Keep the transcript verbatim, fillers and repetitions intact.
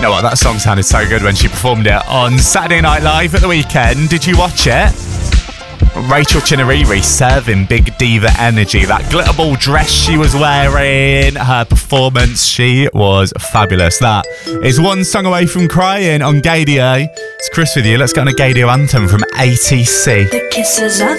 know what, that song sounded so good when she performed it on Saturday Night Live at the weekend. Did you watch it? Rachel Chinariri serving big diva energy. That glitter ball dress she was wearing, her performance, she was fabulous. That is one song away from crying on Gaydio. It's Chris with you. Let's go on a Gaydio anthem from A T C. The kisses are